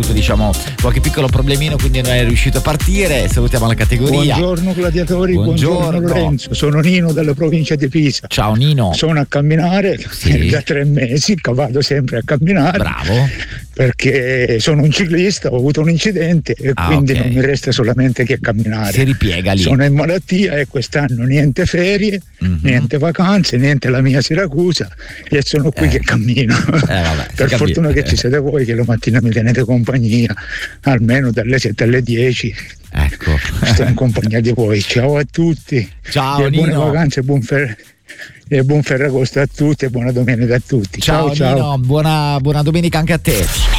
avuto diciamo qualche piccolo problemino, quindi non è riuscito a partire. Salutiamo la categoria. Buongiorno gladiatori, buongiorno Lorenzo, sono Nino dalla provincia di Pisa. Ciao Nino. Sono a camminare da 3 mesi, vado sempre a camminare. Bravo. Perché sono un ciclista, ho avuto un incidente e quindi non mi resta solamente che camminare. Si ripiega lì. Sono in malattia e quest'anno niente ferie, niente vacanze, niente la mia Siracusa e sono qui che cammino. Per fortuna che ci siete voi che la mattina mi tenete compagnia, almeno dalle 7 alle 10. Ecco. Sto in compagnia di voi. Ciao a tutti. Ciao e Nino. Buone vacanze e buon Ferragosto a tutti e buona domenica a tutti. Ciao ciao. Nino, buona domenica anche a te.